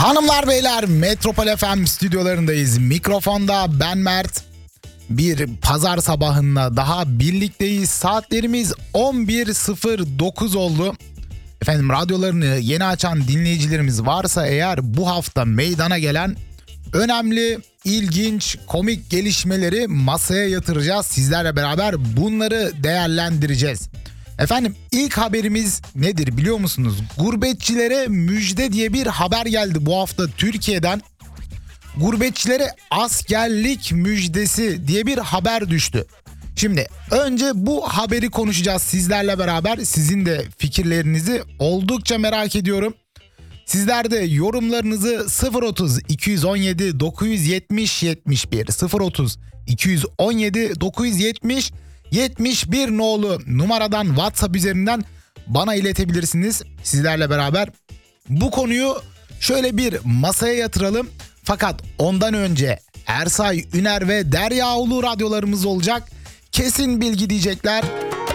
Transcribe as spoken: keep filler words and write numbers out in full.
Hanımlar beyler, Metropol F M stüdyolarındayız. Mikrofonda ben Mert. Bir pazar sabahında daha birlikteyiz. Saatlerimiz on bir sıfır dokuz oldu. Efendim, radyolarını yeni açan dinleyicilerimiz varsa eğer, bu hafta meydana gelen önemli, ilginç, komik gelişmeleri masaya yatıracağız. Sizlerle beraber bunları değerlendireceğiz. Efendim, ilk haberimiz nedir biliyor musunuz? Gurbetçilere müjde diye bir haber geldi bu hafta Türkiye'den. Gurbetçilere askerlik müjdesi diye bir haber düştü. Şimdi önce bu haberi konuşacağız sizlerle beraber. Sizin de fikirlerinizi oldukça merak ediyorum. Sizler de yorumlarınızı sıfır otuz iki on yedi dokuz yetmiş yetmiş bir sıfır otuz iki on yedi dokuz yetmiş yetmiş bir nolu numaradan WhatsApp üzerinden bana iletebilirsiniz. Sizlerle beraber bu konuyu şöyle bir masaya yatıralım. Fakat ondan önce Ersay Üner ve Derya Ulu radyolarımız olacak. Kesin bilgi diyecekler.